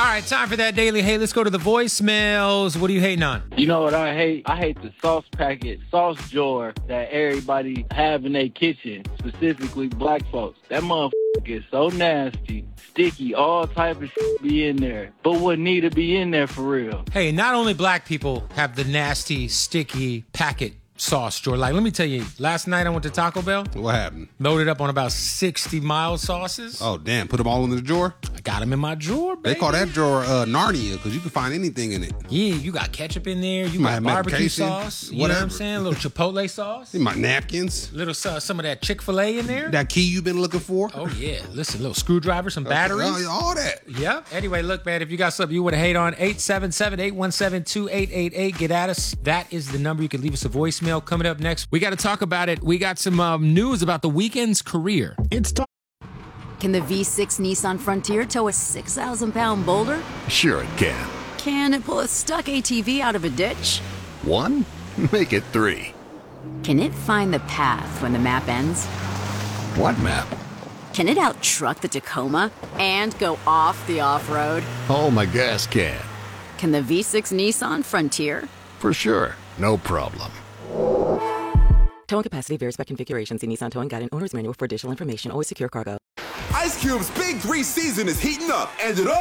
All right, time for that daily. Hey, let's go to the voicemails. What are you hating on? You know what I hate? I hate the sauce packet, sauce jar that everybody have in their kitchen, specifically black folks. That motherfucker gets so nasty, sticky, all type of shit be in there. But what need to be in there for real? Hey, not only black people have the nasty, sticky packet sauce drawer. Like, let me tell you, last night I went to Taco Bell. What happened? Loaded up on about 60 mild sauces. Oh, damn. Put them all in the drawer? I got them in my drawer, baby. They call that drawer Narnia because you can find anything in it. Yeah, you got ketchup in there. You might got have barbecue medication, sauce. You know whatever. what I'm saying? A little Chipotle sauce. My napkins. Little some of that Chick-fil-A in there. That key you've been looking for. Oh, yeah. Listen, a little screwdriver, some batteries. All that. Yep. Anyway, look, man, if you got something you want to hate on, 877-817-2888. Get at us. That is the number. You can leave us a voicemail. Coming up next, we got to talk about it. We got some news about the Weeknd's career. It's time. Can the V6 Nissan Frontier tow a 6,000-pound boulder? Sure it can. Can it pull a stuck ATV out of a ditch? 1? Make it 3. Can it find the path when the map ends? What map? Can it out-truck the Tacoma and go off the off-road? Oh, my gas can. Can the V6 Nissan Frontier? For sure. No problem. Towing capacity varies by configuration. See Nissan Towing Guide and Owner's Manual for additional information. Always secure cargo. Ice Cube's Big 3 season is heating up, and it all